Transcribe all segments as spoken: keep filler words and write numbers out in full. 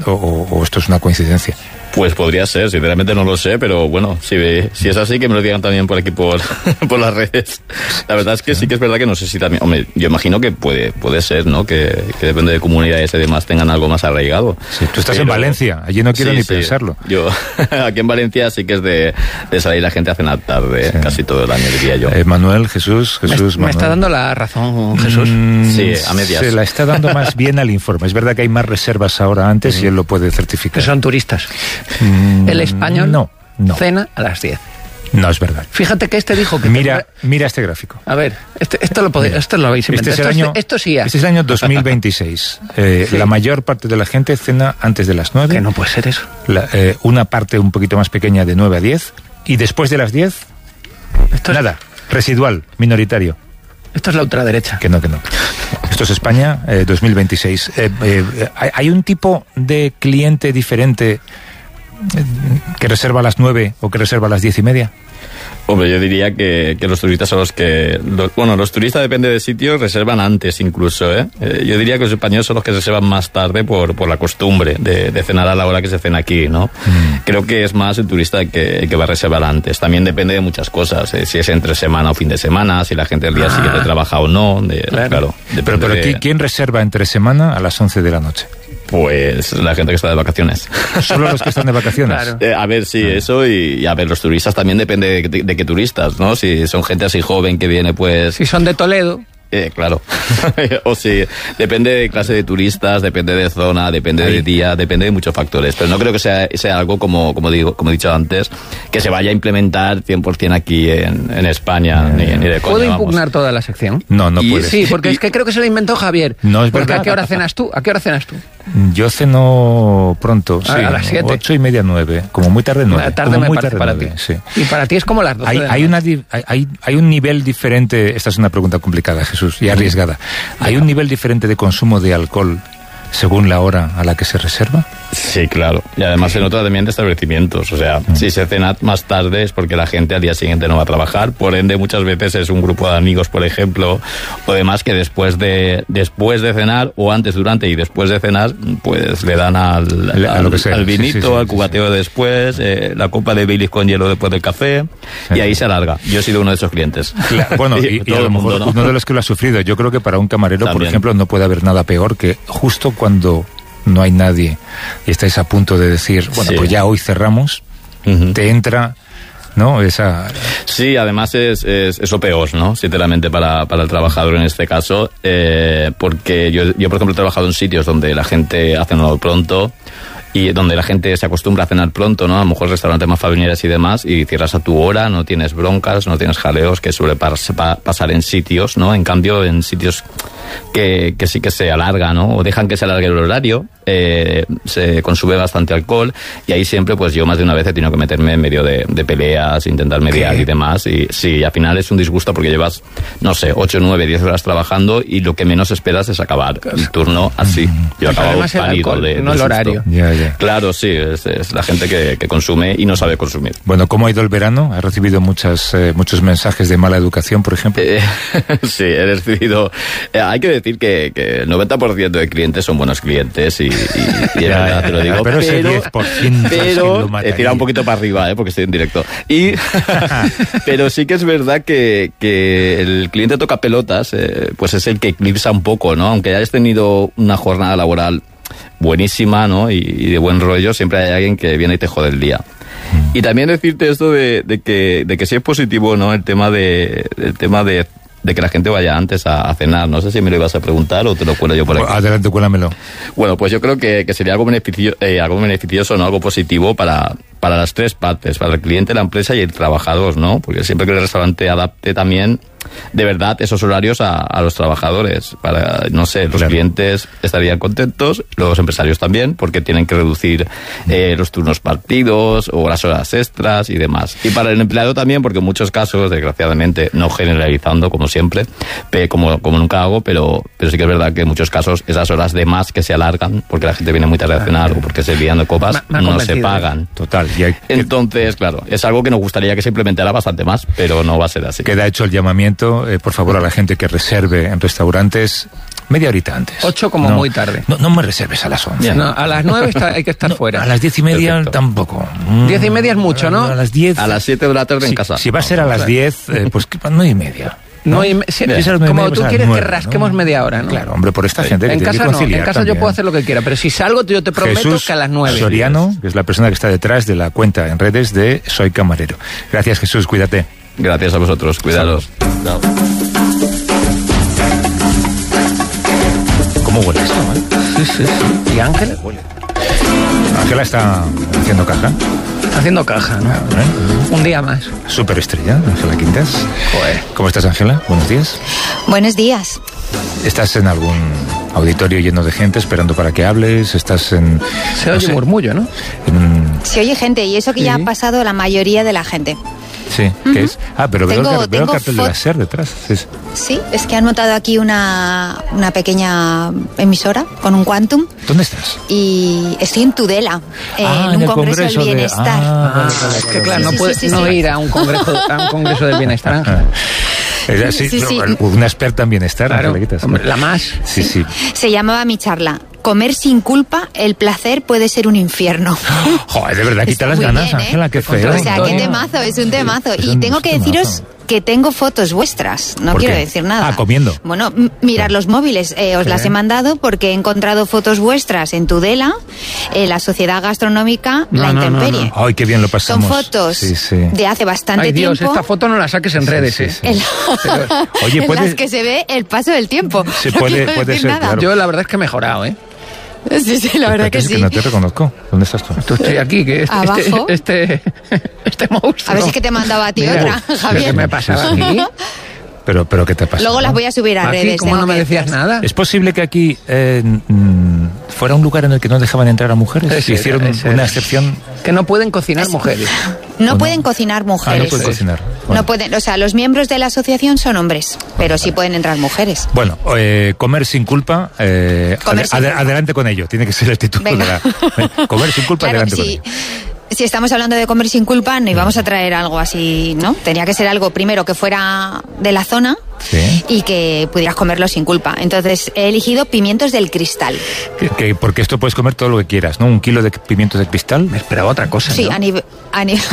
o, o, o esto es una coincidencia. Pues podría ser, sinceramente no lo sé, pero bueno, si, si es así, que me lo digan también por aquí por, por las redes. La verdad es que sí que es verdad que no sé si también, hombre, yo imagino que puede puede ser, ¿no? Que, que depende de comunidades y demás tengan algo más arraigado. Sí, tú estás pero, en Valencia, allí no quiero sí, ni sí. pensarlo. Yo, aquí en Valencia sí que es de, de salir la gente a cenar tarde, sí. casi todo el año, diría yo. Eh, Manuel, Jesús, Jesús, me, Manuel. Me está dando la razón, Jesús. Mm, sí, a medias. Se la está dando más bien al informe. Es verdad que hay más reservas ahora antes mm. y él lo puede certificar. Que son turistas. Mm. El español no, no. cena a las diez. No es verdad. Fíjate que este dijo que... Mira, te... mira este gráfico. A ver, este, esto, lo podéis, esto lo habéis inventado. Este es el esto, año, esto sí ya. Este es el año dos mil veintiséis. Eh, sí. La mayor parte de la gente cena antes de las nueve. Que no puede ser eso. La, eh, una parte un poquito más pequeña de nueve a diez. Y después de las diez, esto nada, es... residual, minoritario. Esto es la ultraderecha. Que no, que no. Esto es España, eh, dos mil veintiséis. Eh, eh, ¿Hay un tipo de cliente diferente que reserva a las nueve o que reserva a las diez y media? Hombre, yo diría que, que los turistas son los que... Los, bueno, los turistas, depende de sitios, reservan antes incluso, ¿eh? Eh, Yo diría que los españoles son los que reservan más tarde por, por la costumbre de, de cenar a la hora que se cena aquí, ¿no? Mm. Creo que es más el turista que, que va a reservar antes. También depende de muchas cosas, ¿eh? Si es entre semana o fin de semana, si la gente el día ah. siguiente trabaja o no. De, claro. claro pero pero de... ¿quién reserva entre semana a las once de la noche? Pues la gente que está de vacaciones. ¿Solo los que están de vacaciones? Claro. Eh, a ver, sí, ah. eso y, y a ver, los turistas también depende de, de, de qué turistas, ¿no? Si son gente así joven que viene, pues... Si son de Toledo... Eh, claro. O si depende de clase de turistas, depende de zona, depende Ahí. de día, depende de muchos factores. Pero no creo que sea, sea algo como, como digo, como he dicho antes, que se vaya a implementar cien por ciento aquí en, en España, eh, ni, ni de coña. ¿Puedo impugnar vamos. toda la sección? No, no puedes. Sí, porque es que creo que se lo inventó Javier. No es porque verdad. ¿a qué hora cenas tú? ¿A qué hora cenas tú? Yo ceno pronto, sí, a las siete. Ocho y media, nueve, como muy tarde nueve. La tarde como me muy parece tarde para nueve, ti. Sí. Y para ti es como las doce hay, de la hay, noche. una, hay, hay un nivel diferente, esta es una pregunta complicada, Jesús, y arriesgada. ¿Hay un nivel diferente de consumo de alcohol según la hora a la que se reserva? Sí, claro. Y además se nota también de establecimientos. O sea, mm. si se cena más tarde es porque la gente al día siguiente no va a trabajar. Por ende, muchas veces es un grupo de amigos, por ejemplo, o demás que después de después de cenar, o antes, durante y después de cenar, pues le dan al, al, a lo que sea. al vinito, sí, sí, sí, al cubateo sí, sí. después, eh, la copa de Baileys con hielo después del café, sí. y ahí se alarga. Yo he sido uno de esos clientes. Claro, bueno, y, y, y a lo mejor mundo, ¿no? uno de los que lo ha sufrido. Yo creo que para un camarero, también. por ejemplo, no puede haber nada peor que justo cuando no hay nadie y estáis a punto de decir, bueno, sí. pues ya hoy cerramos, uh-huh. te entra, ¿no? Esa... Sí, además es, es, es lo peor, ¿no? Sinceramente para, para el trabajador en este caso, eh, porque yo, yo, por ejemplo, he trabajado en sitios donde la gente hace cenado pronto y donde la gente se acostumbra a cenar pronto, ¿no? A lo mejor restaurantes más familiares y demás, y cierras a tu hora, no tienes broncas, no tienes jaleos, que suele pas- pa- pasar en sitios, ¿no? En cambio, en sitios que, que sí que se alarga, ¿no? O dejan que se alargue el horario, eh, se consume bastante alcohol, y ahí siempre, pues yo más de una vez he tenido que meterme en medio de, de peleas, intentar mediar ¿Qué? y demás, y sí, al final es un disgusto porque llevas, no sé, ocho, nueve, diez horas trabajando, y lo que menos esperas es acabar el turno así. Yo el acabo pálido alcohol, de, no de el horario. Ya, ya. Claro, sí, es, es la gente que, que consume y no sabe consumir. Bueno, ¿cómo ha ido el verano? ¿Has recibido muchas, eh, muchos mensajes de mala educación, por ejemplo? Eh, sí, he recibido... Eh, hay que decir que, que el noventa por ciento de clientes son buenos clientes y, y, y en verdad te lo digo. Pero ese diez por ciento pero he tirado un poquito para arriba, eh, porque estoy en directo. Y, pero sí que es verdad que, que el cliente toca pelotas, eh, pues es el que eclipsa un poco, ¿no? Aunque hayas tenido una jornada laboral buenísima, ¿no? Y, y de buen rollo, siempre hay alguien que viene y te jode el día. Mm. Y también decirte esto de, de que de que sí es positivo, ¿no? El tema de el tema de, de que la gente vaya antes a, a cenar. No sé si me lo ibas a preguntar o te lo cuelo yo por aquí. Adelante, cuélamelo. Bueno, pues yo creo que, que sería algo beneficio, eh, algo beneficioso, ¿no? Algo positivo para para las tres partes, para el cliente, la empresa y el trabajador, ¿no? Porque siempre que el restaurante adapte también de verdad esos horarios a, a los trabajadores. Para, no sé, los claro. clientes estarían contentos, los empresarios también, porque tienen que reducir eh, los turnos partidos o las horas extras y demás. Y para el empleado también, porque en muchos casos, desgraciadamente, no generalizando como siempre, pe, como, como nunca hago, pero, pero sí que es verdad que en muchos casos esas horas de más que se alargan, porque la gente viene muy tarde a cenar o porque se lían de copas, me, me no se pagan. Total. Y hay... Entonces, claro, es algo que nos gustaría que se implementara bastante más, pero no va a ser así. Queda hecho el llamamiento, eh, por favor, a la gente que reserve en restaurantes, Media horita antes. Ocho como no, muy tarde. No, no me reserves a las once. No, a las nueve está, hay que estar no, fuera. A las diez y media Perfecto. tampoco. Diez y media es mucho, ¿no? A las diez. A las siete de la tarde si, en casa. Si va a ser a las diez, eh, pues nueve y media. No, ¿no? y me, si, Bien. como Pues tú a las quieres nueve, que rasquemos ¿no? media hora, ¿no? Claro, hombre, por esta gente que En tiene casa que no, conciliar en casa también. yo puedo hacer lo que quiera, pero si salgo yo te prometo Jesús que a las nueve. Soriano, que es la persona que está detrás de la cuenta en redes de Soy Camarero. Gracias, Jesús, cuídate. Gracias a vosotros, cuidados. Chao. ¿Cómo huele esto, eh? Sí, sí, sí. ¿Y Ángela? Ángela está haciendo caja. Haciendo caja, ¿no? ¿Eh? Un día más. Superestrella, Ángela Quintas. Joder. ¿Cómo estás, Ángela? Buenos días. Buenos días. ¿Estás en algún auditorio lleno de gente esperando para que hables? ¿Estás en...? Se no oye sé, murmullo, ¿no? en- Se oye gente y eso que Sí. ya ha pasado la mayoría de la gente. Sí, ¿qué es? Ah, pero veo, Tengo- el, car- veo el tengo cartel de fo- la SER detrás. Sí, sí. Sí, es que han montado aquí una, una pequeña emisora con un Quantum ¿Dónde estás? y estoy en Tudela, eh, Ah, en un el congreso, del de- bienestar. Ah, vale, Ah, vale, es que vale, claro, vale. no Sí, puedes sí, sí, no sí. ir a un congreso, a un congreso del bienestar, Ángela. Era así, Sí, sí. no, una experta en bienestar, Claro, Ángela Quitas. hombre, la más. Sí, sí. Se llamaba mi charla. Comer sin culpa, el placer puede ser un infierno. Joder, de verdad, quita Está las muy ganas, bien, ¿eh? Ángela, qué Qué feo. O sea, qué contradictorio. temazo, es un temazo. Es Y un- tengo es que un deciros temazo. que tengo fotos vuestras. No ¿Por quiero qué? decir nada. Ah, comiendo. Bueno, m- mirar los móviles. Eh, os Sí. las he mandado porque he encontrado fotos vuestras en Tudela, en la Sociedad Gastronómica No, La no, no, Intemperie. no. Ay, qué bien lo Son pasamos. fotos Sí, sí. de hace bastante Ay, Dios, tiempo. esta foto no la saques en redes, sí, ¿eh? sí. En, Oye, en puede- las que se ve el paso del tiempo. Sí, No puede- quiero puede decir ser, nada. claro. Yo la verdad es que he mejorado, ¿eh? Sí, sí, la verdad que Espérate, sí. no te reconozco. ¿Dónde estás tú? Tú estoy aquí, que este, Abajo. este, este, este monstruo. A ver si es que te mandaba a ti Mira, otra, ¿qué Javier. me pasaba aquí? Pero, pero ¿qué te pasa? Luego las voy a subir a Aquí, redes. ¿cómo tengo no me que decías deciros. nada? ¿Es posible que aquí eh, mm, fuera un lugar en el que no dejaban entrar a mujeres? Ese Si hicieron era, ese una era. excepción. Que no pueden cocinar mujeres. No ¿O pueden no? cocinar Ah, no mujeres. pueden cocinar. Bueno. No pueden, o sea, los miembros de la asociación son hombres, pero sí pueden entrar mujeres. Bueno, eh, comer sin culpa. eh, Comer ade- sin ade- culpa. Adelante con ello. Tiene que ser el título Venga. de la. eh, comer sin culpa, Claro, adelante si, con ello. si estamos hablando de comer sin culpa, no íbamos a traer algo así, ¿no? Tenía que ser algo primero que fuera de la zona Sí. y que pudieras comerlo sin culpa. Entonces he elegido pimientos del cristal. Que- que- porque esto puedes comer todo lo que quieras, ¿no? Un kilo de pimientos de cristal. Me esperaba otra cosa. Sí, ¿no? a, nive- a, ni-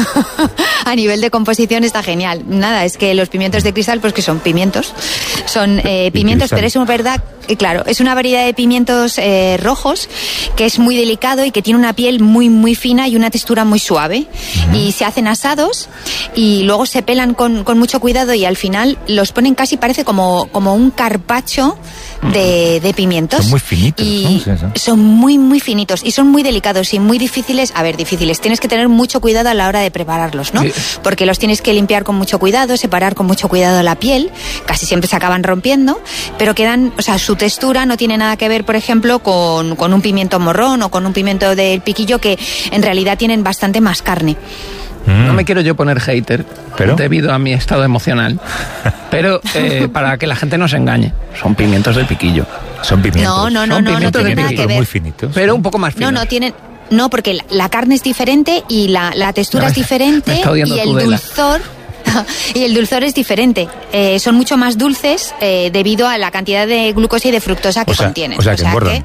a nivel de composición está genial. Nada, es que los pimientos de cristal, pues que son pimientos. Son eh, pimientos, cristal. pero es una verdad, eh, claro, es una variedad de pimientos eh, rojos que es muy delicado y que tiene una piel muy, muy fina y una textura muy suave. Y se hacen asados y luego se pelan con, con mucho cuidado y al final los ponen casi, parece como, como un carpaccio de, de pimientos. Son muy finitos, Y ¿no? Sí, sí. son muy, muy finitos y son muy delicados y muy difíciles. A ver, difíciles. Tienes que tener mucho cuidado a la hora de prepararlos, ¿no? Sí. Porque los tienes que limpiar con mucho cuidado, separar con mucho cuidado la piel. Casi siempre se acaban rompiendo, pero quedan, o sea, su textura no tiene nada que ver, por ejemplo, con, con un pimiento morrón o con un pimiento del piquillo que en realidad tienen bastante más carne. Mm. No me quiero yo poner hater, ¿Pero? debido a mi estado emocional, pero eh, para que la gente no se engañe, son pimientos del piquillo. Son pimientos. No, no, no, Son no, no pimientos tiene de nada piquillo, que ver. muy finitos. Pero un poco más No, finos. no tienen. No, porque la, la carne es diferente y la, la textura No, es me- diferente me está odiando y el Tudela. dulzor. Y el dulzor es diferente. Eh, son mucho más dulces eh, debido a la cantidad de glucosa y de fructosa que O sea- contienen. o sea, que engordan.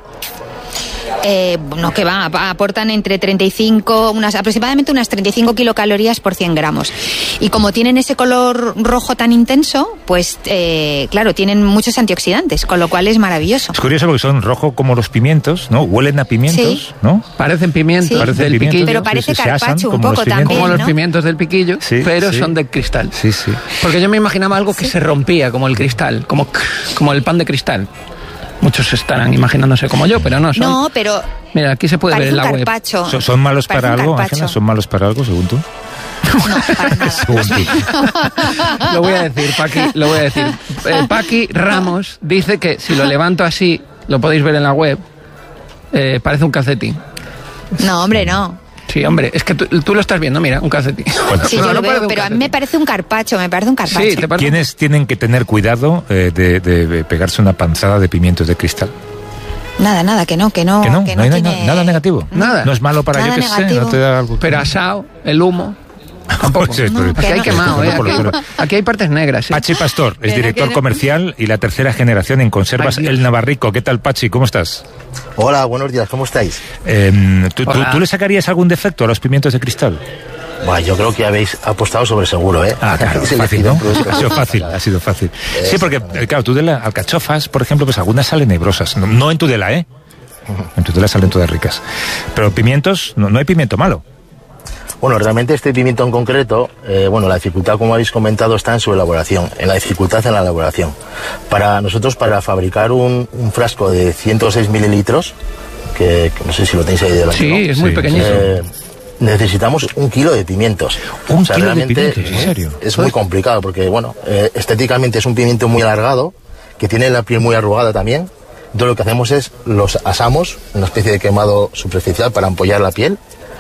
eh, no, que va, ap- aportan entre treinta y cinco, unas, aproximadamente unas treinta y cinco kilocalorías por cien gramos. Y como tienen ese color rojo tan intenso, pues eh, claro, tienen muchos antioxidantes, con lo cual es maravilloso. Es curioso porque son rojo como los pimientos, ¿no? Huelen a pimientos, Sí. ¿no? Parecen pimientos Sí. Parecen del pimientos, piquillo, Pero sí, parece sí, se asan carpaccio un como los poco pimientos. como también, los ¿no? pimientos del piquillo, Sí, pero sí. son de cristal. Sí, sí. Porque yo me imaginaba algo que se rompía, como el cristal, como, como el pan de cristal. Muchos estarán imaginándose como yo, pero no son. No, pero Mira, aquí se puede ver parece en un la web. carpacho. ¿Son, son malos Parece para un algo, carpaccio. Ángela? ¿Son malos para algo, según tú? No, para nada. Según tú. Lo voy a decir, Paqui, lo voy a decir. Eh, Paqui Ramos dice que si lo levanto así, lo podéis ver en la web, eh, parece un calcetín. No, hombre, no. Sí, hombre, es que tú, tú lo estás viendo, mira, un calcetín. Bueno, Sí, No, yo no lo parece veo, un pero a mí calcetín. me parece un carpacho, me parece un carpacho. Sí, te parece. ¿Quiénes tienen que tener cuidado eh, de, de- de pegarse una panzada de pimientos de cristal? Nada, nada, que no, que no. ¿Que no? que ¿No hay na- tiene- nada negativo? Nada. ¿No es malo para Ah, Nada yo que sé? negativo. ¿No te da algo? Pero asado, el humo. Tampoco. Sí, no, aquí hay quemado, ¿eh? Aquí, aquí hay partes negras. ¿eh? Pachi Pastor es director comercial y la tercera generación en conservas Ay, El Navarrico. ¿Qué tal, Pachi? ¿Cómo estás? Hola, buenos días. ¿Cómo estáis? Eh, ¿tú, tú, ¿Tú le sacarías algún defecto a los pimientos de cristal? Bueno, yo creo que habéis apostado sobre seguro, ¿eh? Ah, claro, fácil, ¿no? Ha sido fácil, ha sido fácil. Es... Sí, porque, claro, Tudela, alcachofas, por ejemplo, pues algunas salen nebrosas. No, no en Tudela, ¿eh? En Tudela salen todas ricas. Pero pimientos, no, no hay pimiento malo. Bueno, realmente este pimiento en concreto, eh, bueno, la dificultad, como habéis comentado, está en su elaboración, en la dificultad en la elaboración. Para nosotros, para fabricar un, un frasco de ciento seis mililitros, que, que no sé si lo tenéis ahí delante. Sí, ¿no? Es muy sí, pequeñito. Eh, necesitamos un kilo de pimientos. ¿Un o sea, kilo de pimientos? ¿En serio? Es muy complicado porque, bueno, eh, estéticamente es un pimiento muy alargado, que tiene la piel muy arrugada también. Entonces lo que hacemos es los asamos, una especie de quemado superficial para ampollar la piel.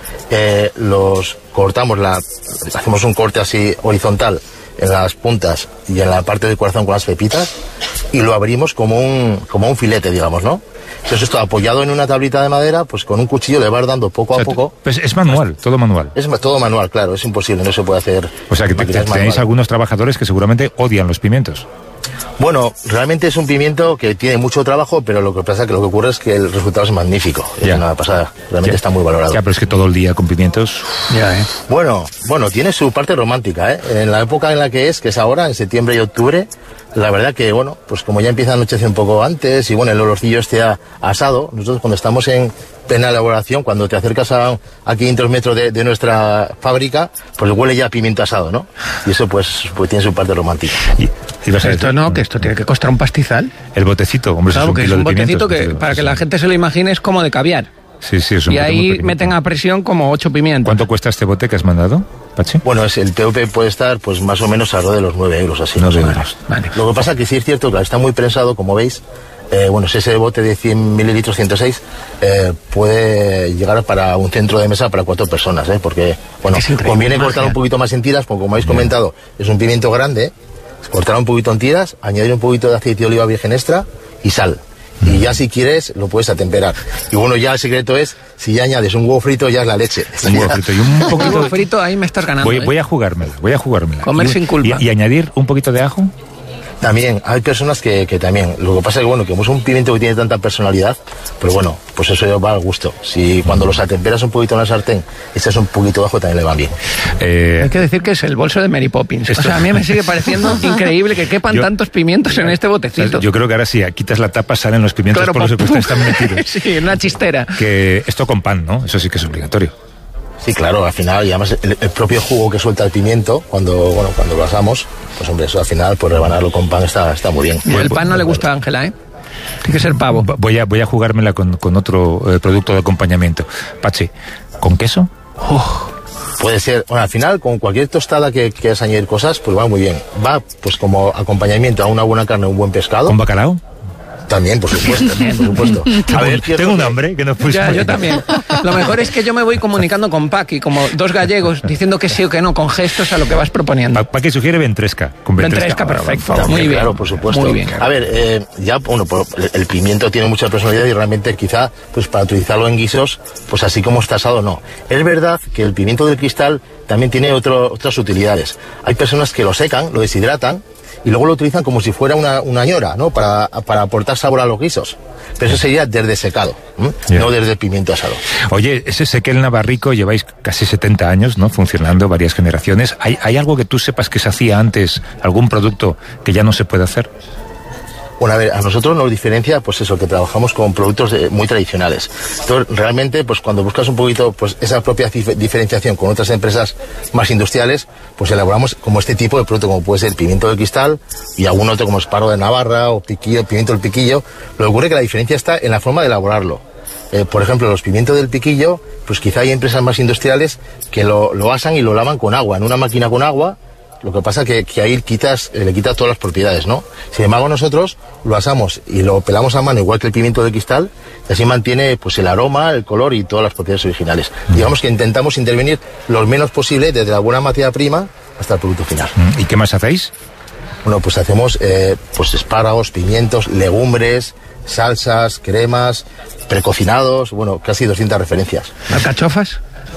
Eh, los cortamos, la, hacemos un corte así horizontal en las puntas y en la parte del corazón con las pepitas y lo abrimos como un, como un filete, digamos, ¿no? Entonces esto apoyado en una tablita de madera, pues con un cuchillo le vas dando poco o sea, a poco. Pues es manual, todo manual. Es todo manual, claro, es imposible, no se puede hacer. O sea que te, tenéis manual. Algunos trabajadores que seguramente odian los pimientos. Bueno, realmente es un pimiento que tiene mucho trabajo, pero lo que pasa es que lo que ocurre es que el resultado es magnífico. Ya. Es una pasada, realmente ya. Está muy valorado. Ya, pero es que todo el día con pimientos... Ya, ¿eh? Bueno, bueno, tiene su parte romántica, ¿eh? En la época en la que es, que es ahora, en septiembre y octubre, la verdad que, bueno, pues como ya empieza a anochecer un poco antes y, bueno, el olorcillo este a, asado, nosotros cuando estamos en plena elaboración, cuando te acercas a, a quinientos metros de, de nuestra fábrica, pues huele ya a pimiento asado, ¿no? Y eso, pues, pues tiene su parte romántica. Y, y vas a esto decir, no, que esto tiene que costar un pastizal. El botecito, hombre, claro, es un, que es un botecito que, para que la gente se lo imagine, es como de caviar. Sí, sí, es un y ahí meten a presión como ocho pimientos. ¿Cuánto cuesta este bote que has mandado, Pachi? Bueno, es, el P O P puede estar pues más o menos alrededor de los nueve euros, así. nueve euros. Vale. Lo que pasa es que sí es cierto que está muy prensado, como veis. Eh, bueno, ese bote de cien mililitros, ciento seis, eh, puede llegar para un centro de mesa para cuatro personas, ¿eh? Porque, bueno, conviene cortar un poquito más en tiras, porque como habéis Bien. comentado, es un pimiento grande, cortar un poquito en tiras, añadir un poquito de aceite de oliva virgen extra y sal. Y ya si quieres, lo puedes atemperar. Y bueno, ya el secreto es, si ya añades un huevo frito, ya es la leche. Un huevo frito y un poquito de... huevo frito, ahí me estás ganando. Voy, ¿eh? voy a jugármela, voy a jugármela. Comer y, sin culpa. Y, y añadir un poquito de ajo. También, hay personas que, que también, lo que pasa es que bueno, que es un pimiento que tiene tanta personalidad, pero bueno, pues eso va al gusto. Si cuando los atemperas un poquito en la sartén, echas un poquito de ajo, también le va bien. Eh... Hay que decir que es el bolso de Mary Poppins. Esto... O sea, a mí me sigue pareciendo increíble que quepan yo, tantos pimientos en este botecito. Yo creo que ahora sí, quitas la tapa, salen los pimientos, claro, por los que están metidos. Sí, una chistera. Que esto con pan, ¿no? Eso sí que es obligatorio. Sí, claro, al final, y además el, el propio jugo que suelta el pimiento, cuando bueno cuando lo asamos, pues hombre, eso al final, pues rebanarlo con pan está, está muy bien. Y el pan no le gusta a Ángela, ¿eh? Tiene que ser pavo. Voy a, voy a jugármela con, con otro eh, producto de acompañamiento. Pachi, ¿con queso? Oh. Puede ser, bueno, al final, con cualquier tostada que quieras añadir cosas, pues va muy bien. Va, pues como acompañamiento a una buena carne, un buen pescado. ¿Con bacalao? También, por supuesto, por supuesto. A ver, tengo un hambre que no puedo. Ya, yo también. Lo mejor es que yo me voy comunicando con Paqui, como dos gallegos, diciendo que sí o que no, con gestos a lo que vas proponiendo. Pa Paqui sugiere ventresca. Con ventresca, ventresca perfecto. También, muy bien. Claro, por supuesto. Muy bien. A ver, eh, ya, bueno, el pimiento tiene mucha personalidad y realmente quizá, pues para utilizarlo en guisos, pues así como está asado, no. Es verdad que el pimiento del cristal también tiene otro, otras utilidades. Hay personas que lo secan, lo deshidratan, y luego lo utilizan como si fuera una, una ñora, ¿no? Para, para aportar sabor a los guisos. Pero eso sería desde secado, ¿eh? Yeah. No desde pimiento asado. Oye, ese sé que el Navarrico lleváis casi setenta años, ¿no? Funcionando, varias generaciones. ¿Hay, ¿Hay algo que tú sepas que se hacía antes, algún producto que ya no se puede hacer? Bueno, a ver, a nosotros nos diferencia, pues eso, que trabajamos con productos de, muy tradicionales. Entonces, realmente, pues cuando buscas un poquito, pues esa propia dif diferenciación con otras empresas más industriales, pues elaboramos como este tipo de producto, como puede ser pimiento de cristal y algún otro como esparro de Navarra o piquillo, pimiento del piquillo. Lo que ocurre es que la diferencia está en la forma de elaborarlo. Eh, por ejemplo, los pimientos del piquillo, pues quizá hay empresas más industriales que lo, lo asan y lo lavan con agua, en una máquina con agua. Lo que pasa es que, que ahí quitas, eh, le quitas todas las propiedades, ¿no? Sin embargo, nosotros lo asamos y lo pelamos a mano, igual que el pimiento de cristal, y así mantiene pues el aroma, el color y todas las propiedades originales. Mm. Digamos que intentamos intervenir lo menos posible desde la buena materia prima hasta el producto final. ¿Y qué más hacéis? Bueno, pues hacemos eh, pues espárragos, pimientos, legumbres, salsas, cremas, precocinados, bueno, casi doscientas referencias. ¿Alcachofas?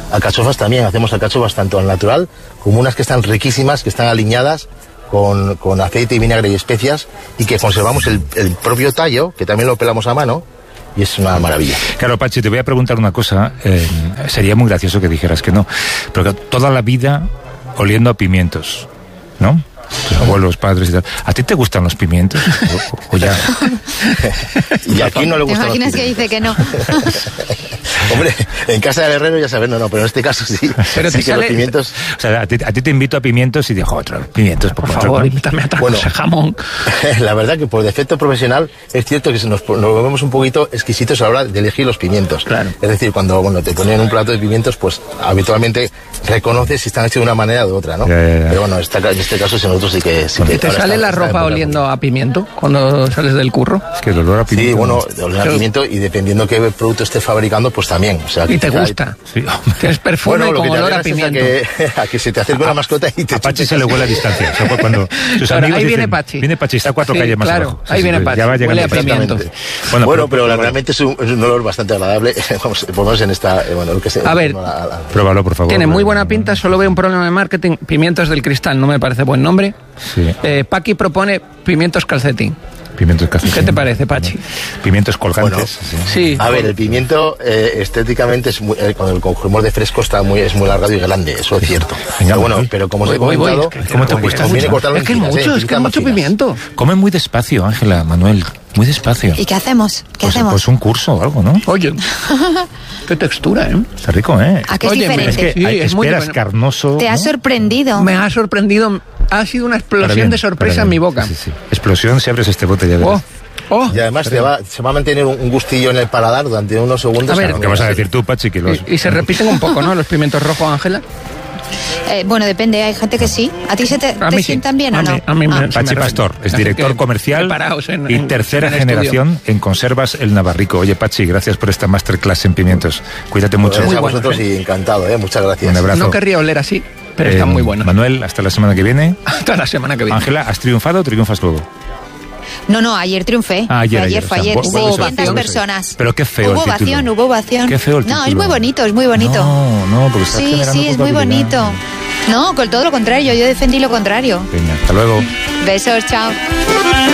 alcachofas también, hacemos alcachofas tanto al natural como unas que están riquísimas, que están aliñadas con, con aceite y vinagre y especias, y que conservamos el, el propio tallo, que también lo pelamos a mano, y es una maravilla. Claro, Pachi, te voy a preguntar una cosa, eh, sería muy gracioso que dijeras que no, pero que toda la vida oliendo a pimientos, ¿no? Tus abuelos, padres y tal. ¿A ti te gustan los pimientos? ¿O, o ya? Y a quién no le gustan los pimientos. ¿Te imaginas que dice que no? Hombre, en casa del herrero ya sabes, no, no, pero en este caso sí. Pero sí te que sale... los pimientos... O sea, a ti, a ti te invito a pimientos y digo, otro, pimientos, por, por favor, invítame a otra bueno, cosa, jamón. La verdad que por defecto profesional es cierto que nos, nos volvemos un poquito exquisitos a la hora de elegir los pimientos. Claro. Es decir, cuando bueno, te ponen un plato de pimientos, pues habitualmente reconoces si están hechos de una manera o de otra, ¿no? Ya, ya, ya. Pero bueno, esta, en este caso sí, nosotros sí que... Sí que ¿Te sale está, la está ropa oliendo a pimiento cuando sales del curro? Es que el olor a pimiento... Sí, bueno, olor a pimiento, y dependiendo qué producto estés fabricando, pues también. O sea, ¿Y te quizá- gusta? Sí. Tienes perfume Bueno, lo con que te olor a alegas es a pimiento. que, a que se te acerque una mascota y te A Pachi chupes se le así. huele a distancia. O sea, pues cuando sus Claro, amigos ahí viene dicen, Pachi. Viene Pachi, está cuatro Sí, calles más claro, abajo. ahí viene Pachi, Ya va llegando huele a pimiento. Exactamente. Bueno, Bueno, pero- pero, pero- realmente es un, es un olor bastante agradable. Vamos, por lo menos en esta... eh, Bueno, lo que se, A ver, no, la- la- Pruébalo, por favor. Tiene muy buena pinta, solo veo un problema de marketing. Pimientos del Cristal, no me parece buen nombre. Sí, Eh, Paqui propone pimientos calcetín. pimientos casi. ¿Qué te parece, Pachi? Pimientos colgantes. Bueno, sí. Sí. A ver, el pimiento eh, estéticamente es muy, eh, cuando el conjumor de fresco está muy, es muy largado y grande, eso es cierto. Venga, pero bueno, voy. pero como os Voy, he voy, voy. comentado, Es que- ¿Cómo te es que cuesta? es conviene mucho. cortarlo en Es que es tiras, mucho, eh, es que es tiritas mucho más finas. pimiento. Come muy despacio, Ángela, Manuel. Muy despacio. ¿Y qué hacemos? ¿Qué Pues, hacemos? pues un curso o algo, ¿no? Oye, qué textura, ¿eh? Está rico, ¿eh? ¿A qué es Oye, diferente? Es que Sí, hay, es muy esperas bueno. carnoso. ¿Te ha ¿no? sorprendido? Me ha sorprendido. Ha sido una Para explosión bien, de sorpresa para en mi bien. boca. Sí, sí. Explosión si abres este bote, ya verás. Oh, oh. Y además te va, se va a mantener un, un gustillo en el paladar durante unos segundos. A ver, ¿Qué vas a decir tú, Pachi? Que los... Y, y se repiten un poco, ¿no? Los pimientos rojos, Ángela. Eh, bueno, depende, hay gente que sí. ¿A ti se te, A te mí sí. sientan bien A o mí- no? a mí me- Ah. sí Pachi me Pastor es Así director que comercial preparaos en- y en- tercera en el generación en Conservas El Navarrico. Oye, Pachi, gracias por esta masterclass en pimientos. Cuídate mucho. Pues a bueno, vosotros y encantado, ¿eh? Muchas gracias. Un abrazo. No querría oler así, pero están Eh, muy buenos. Manuel, hasta la semana que viene. Hasta la semana que viene. Ángela, ¿has triunfado o triunfas luego? No, no, ayer triunfé. Ah, ayer, Fue ayer, ayer, fue o sea, ayer. vu- vuelves a- seiscientas vuelves a- personas. Pero qué feo Hubo el título. ovación, hubo ovación. Qué feo el No, es título. muy bonito, es muy bonito. No, no, porque está Sí, generando sí, es muy culpabilidad. bonito. No, con todo lo contrario, yo defendí lo contrario. Venga, hasta luego. Besos, chao.